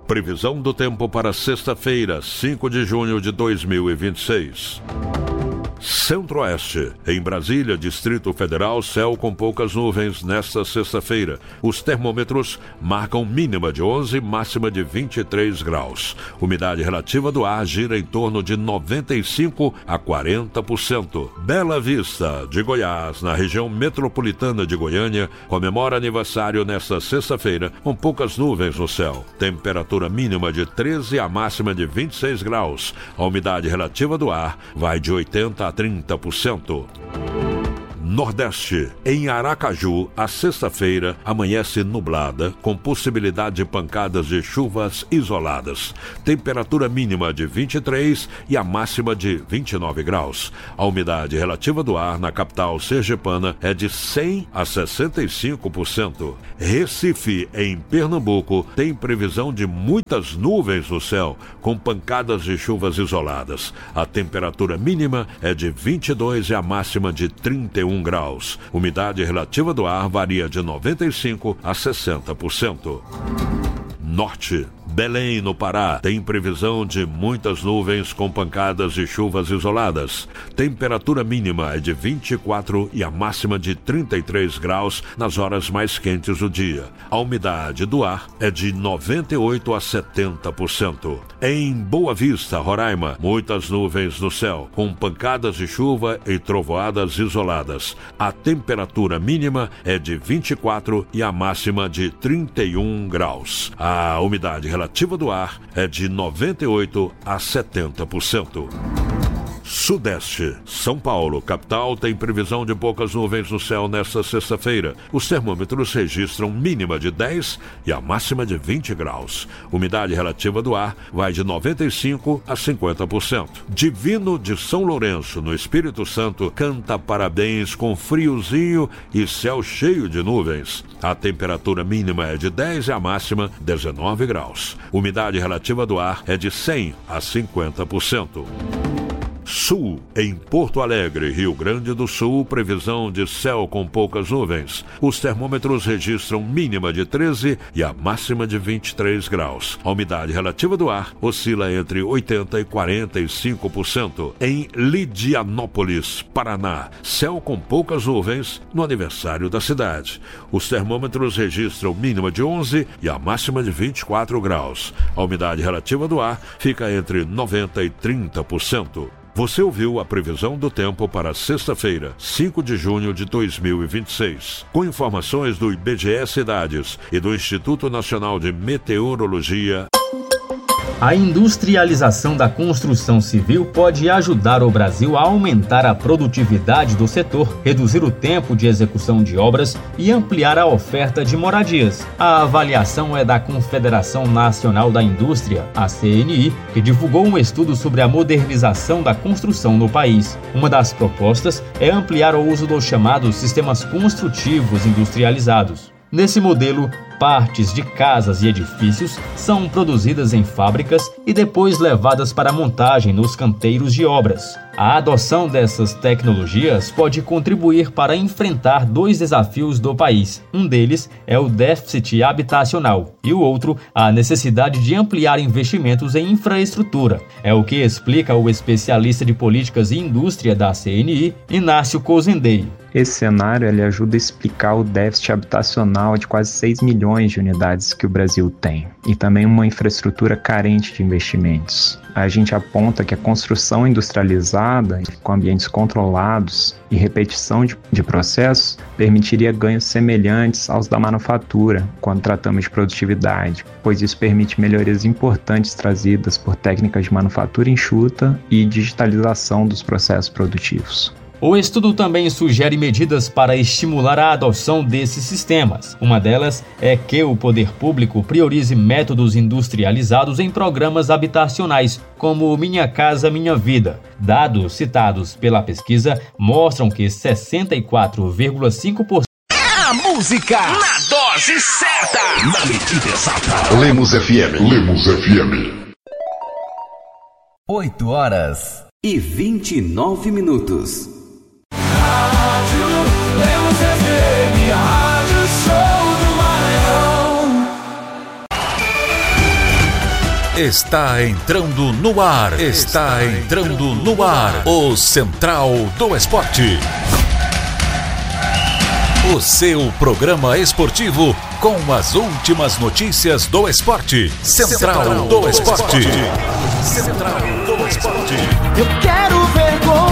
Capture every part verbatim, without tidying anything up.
Previsão do tempo para sexta-feira, cinco de junho de dois mil e vinte e seis. Centro-Oeste. Em Brasília, Distrito Federal, céu com poucas nuvens nesta sexta-feira. Os termômetros marcam mínima de onze, máxima de vinte e três graus. Umidade relativa do ar gira em torno de noventa e cinco a quarenta por cento. Bela Vista, de Goiás, na região metropolitana de Goiânia, comemora aniversário nesta sexta-feira, com poucas nuvens no céu. Temperatura mínima de treze a máxima de vinte e seis graus. A umidade relativa do ar vai de oitenta a trinta por cento. Nordeste. Em Aracaju, a sexta-feira amanhece nublada, com possibilidade de pancadas de chuvas isoladas. Temperatura mínima de vinte e três e a máxima de vinte e nove graus. A umidade relativa do ar na capital sergipana é de cem a sessenta e cinco por cento. Recife, em Pernambuco, tem previsão de muitas nuvens no céu, com pancadas de chuvas isoladas. A temperatura mínima é de vinte e dois e a máxima de trinta e um graus. Umidade relativa do ar varia de noventa e cinco a sessenta por cento. Norte. Belém, no Pará, tem previsão de muitas nuvens com pancadas de chuvas isoladas. Temperatura mínima é de vinte e quatro e a máxima de trinta e três graus nas horas mais quentes do dia. A umidade do ar é de noventa e oito a setenta por cento. Em Boa Vista, Roraima, muitas nuvens no céu, com pancadas de chuva e trovoadas isoladas. A temperatura mínima é de vinte e quatro e a máxima de trinta e um graus. A umidade relativa relativa do ar é de noventa e oito a setenta por cento. Sudeste. São Paulo, capital, tem previsão de poucas nuvens no céu nesta sexta-feira. Os termômetros registram mínima de dez e a máxima de vinte graus. Umidade relativa do ar vai de noventa e cinco a cinquenta por cento. Divino de São Lourenço, no Espírito Santo, canta parabéns com friozinho e céu cheio de nuvens. A temperatura mínima é de dez e a máxima dezenove graus. Umidade relativa do ar é de cem a cinquenta por cento. Sul. Em Porto Alegre, Rio Grande do Sul, previsão de céu com poucas nuvens. Os termômetros registram mínima de treze e a máxima de vinte e três graus. A umidade relativa do ar oscila entre oitenta e quarenta e cinco por cento. Em Lidianópolis, Paraná, céu com poucas nuvens no aniversário da cidade. Os termômetros registram mínima de onze e a máxima de vinte e quatro graus. A umidade relativa do ar fica entre noventa e trinta por cento. Você ouviu a previsão do tempo para sexta-feira, cinco de junho de dois mil e vinte e seis. Com informações do I B G E Cidades e do Instituto Nacional de Meteorologia. A industrialização da construção civil pode ajudar o Brasil a aumentar a produtividade do setor, reduzir o tempo de execução de obras e ampliar a oferta de moradias. A avaliação é da Confederação Nacional da Indústria, a C N I, que divulgou um estudo sobre a modernização da construção no país. Uma das propostas é ampliar o uso dos chamados sistemas construtivos industrializados. Nesse modelo, partes de casas e edifícios são produzidas em fábricas e depois levadas para montagem nos canteiros de obras. A adoção dessas tecnologias pode contribuir para enfrentar dois desafios do país. Um deles é o déficit habitacional e o outro, a necessidade de ampliar investimentos em infraestrutura. É o que explica o especialista de políticas e indústria da C N I, Inácio Cozendei. Esse cenário ele ajuda a explicar o déficit habitacional de quase seis milhões de unidades que o Brasil tem e também uma infraestrutura carente de investimentos. A gente aponta que a construção industrializada, com ambientes controlados e repetição de, de processos, permitiria ganhos semelhantes aos da manufatura, quando tratamos de produtividade, pois isso permite melhorias importantes trazidas por técnicas de manufatura enxuta e digitalização dos processos produtivos. O estudo também sugere medidas para estimular a adoção desses sistemas. Uma delas é que o poder público priorize métodos industrializados em programas habitacionais, como Minha Casa Minha Vida. Dados citados pela pesquisa mostram que sessenta e quatro vírgula cinco por cento A música na dose certa, na medida exata. Lemos F M. Lemos F M. oito horas e vinte e nove minutos. Rádio Lemos F M, a rádio show do Maranhão. Está entrando no ar. Está entrando no ar. O Central do Esporte. O seu programa esportivo com as últimas notícias do esporte. Central do Esporte. Central do Esporte. Eu quero ver gol.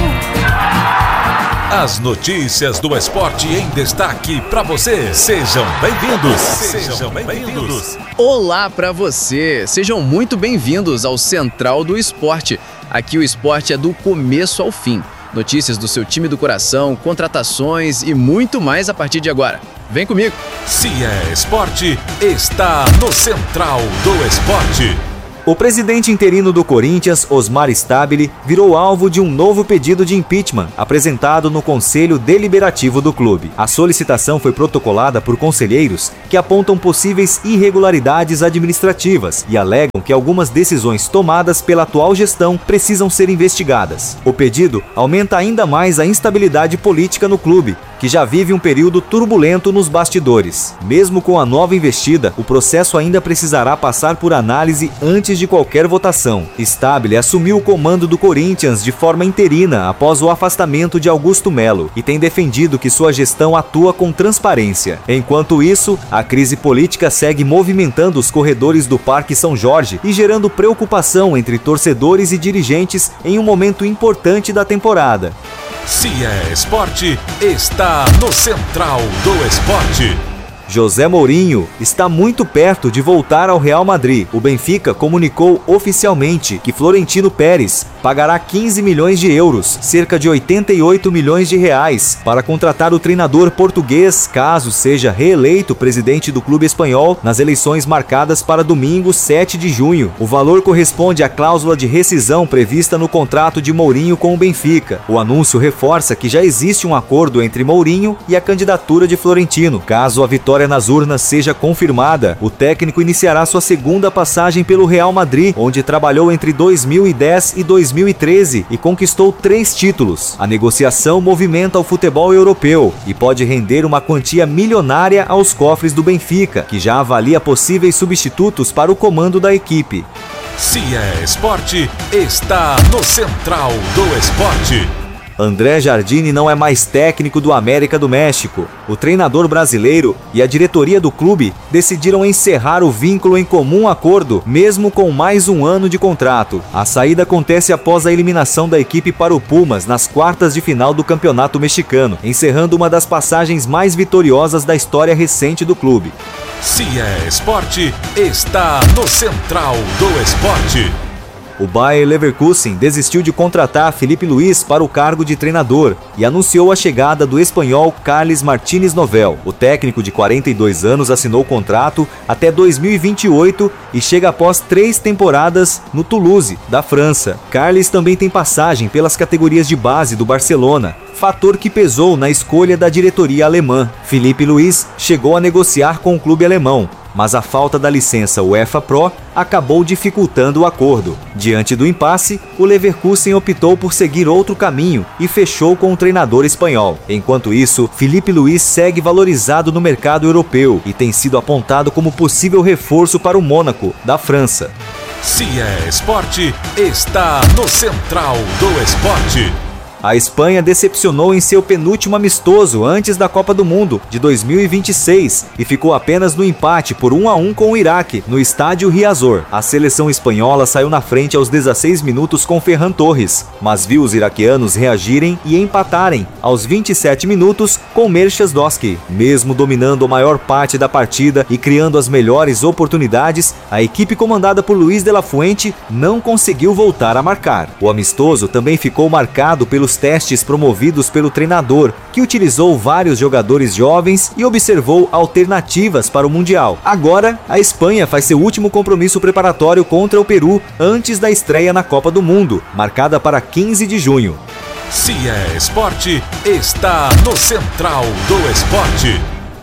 As notícias do esporte em destaque para você. Sejam bem-vindos. Sejam bem-vindos. Olá para você. Sejam muito bem-vindos ao Central do Esporte. Aqui o esporte é do começo ao fim. Notícias do seu time do coração, contratações e muito mais a partir de agora. Vem comigo. Se é esporte, está no Central do Esporte. O presidente interino do Corinthians, Osmar Stabile, virou alvo de um novo pedido de impeachment apresentado no Conselho Deliberativo do clube. A solicitação foi protocolada por conselheiros que apontam possíveis irregularidades administrativas e alegam que algumas decisões tomadas pela atual gestão precisam ser investigadas. O pedido aumenta ainda mais a instabilidade política no clube, que já vive um período turbulento nos bastidores. Mesmo com a nova investida, o processo ainda precisará passar por análise antes de qualquer votação. Stabile assumiu o comando do Corinthians de forma interina após o afastamento de Augusto Melo e tem defendido que sua gestão atua com transparência. Enquanto isso, a crise política segue movimentando os corredores do Parque São Jorge e gerando preocupação entre torcedores e dirigentes em um momento importante da temporada. Se é esporte, está no Central do Esporte. José Mourinho está muito perto de voltar ao Real Madrid. O Benfica comunicou oficialmente que Florentino Pérez pagará quinze milhões de euros, cerca de oitenta e oito milhões de reais, para contratar o treinador português, caso seja reeleito presidente do clube espanhol nas eleições marcadas para domingo, sete de junho. O valor corresponde à cláusula de rescisão prevista no contrato de Mourinho com o Benfica. O anúncio reforça que já existe um acordo entre Mourinho e a candidatura de Florentino. Caso a vitória nas urnas seja confirmada, o técnico iniciará sua segunda passagem pelo Real Madrid, onde trabalhou entre dois mil e dez e dois mil e treze e conquistou três títulos. A negociação movimenta o futebol europeu e pode render uma quantia milionária aos cofres do Benfica, que já avalia possíveis substitutos para o comando da equipe. Se é esporte, está no Central do Esporte. André Jardine não é mais técnico do América do México. O treinador brasileiro e a diretoria do clube decidiram encerrar o vínculo em comum acordo, mesmo com mais um ano de contrato. A saída acontece após a eliminação da equipe para o Pumas nas quartas de final do Campeonato Mexicano, encerrando uma das passagens mais vitoriosas da história recente do clube. Se é esporte, está no Central do Esporte. O Bayer Leverkusen desistiu de contratar Filipe Luís para o cargo de treinador e anunciou a chegada do espanhol Carles Martínez Novel. O técnico de quarenta e dois anos assinou o contrato até dois mil e vinte e oito e chega após três temporadas no Toulouse, da França. Carles também tem passagem pelas categorias de base do Barcelona, fator que pesou na escolha da diretoria alemã. Filipe Luís chegou a negociar com o clube alemão, mas a falta da licença UEFA Pro acabou dificultando o acordo. Diante do impasse, o Leverkusen optou por seguir outro caminho e fechou com o treinador espanhol. Enquanto isso, Filipe Luís segue valorizado no mercado europeu e tem sido apontado como possível reforço para o Mônaco, da França. Se é esporte, está no Central do Esporte. A Espanha decepcionou em seu penúltimo amistoso antes da Copa do Mundo de dois mil e vinte e seis e ficou apenas no empate por um a um com o Iraque, no estádio Riazor. A seleção espanhola saiu na frente aos dezesseis minutos com Ferran Torres, mas viu os iraquianos reagirem e empatarem aos vinte e sete minutos com Merchas Doski. Mesmo dominando a maior parte da partida e criando as melhores oportunidades, a equipe comandada por Luis de la Fuente não conseguiu voltar a marcar. O amistoso também ficou marcado pelos testes promovidos pelo treinador, que utilizou vários jogadores jovens e observou alternativas para o Mundial. Agora, a Espanha faz seu último compromisso preparatório contra o Peru antes da estreia na Copa do Mundo, marcada para quinze de junho. Se é esporte, está no Central do Esporte.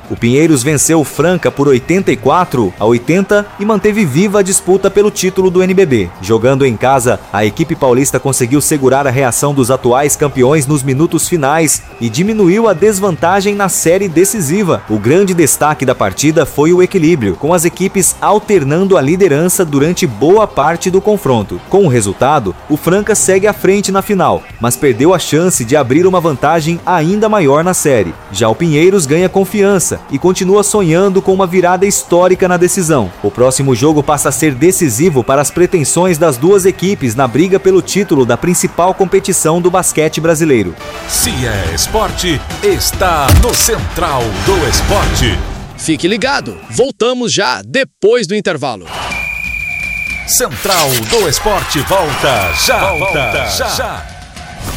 O Pinheiros venceu o Franca por oitenta e quatro a oitenta e manteve viva a disputa pelo título do N B B. Jogando em casa, a equipe paulista conseguiu segurar a reação dos atuais campeões nos minutos finais e diminuiu a desvantagem na série decisiva. O grande destaque da partida foi o equilíbrio, com as equipes alternando a liderança durante boa parte do confronto. Com o resultado, o Franca segue à frente na final, mas perdeu a chance de abrir uma vantagem ainda maior na série. Já o Pinheiros ganha confiança e continua sonhando com uma virada histórica na decisão. O próximo jogo passa a ser decisivo para as pretensões das duas equipes na briga pelo título da principal competição do basquete brasileiro. Se é esporte, está no Central do Esporte. Fique ligado, voltamos já depois do intervalo. Central do Esporte volta já, volta já. já.